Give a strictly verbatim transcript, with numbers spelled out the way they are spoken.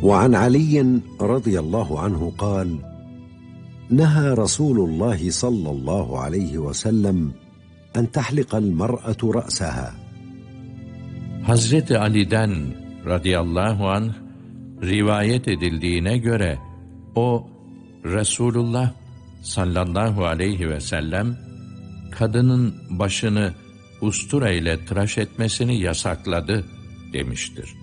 وعن علي رضي الله عنه قال: نهى رسول الله صلى الله عليه وسلم أن تحلق المرأة رأسها. Hazreti Ali'den radıyallahu anh rivayet edildiğine göre o Resulullah sallallahu aleyhi ve sellem kadının başını ustura ile tıraş etmesini yasakladı demiştir.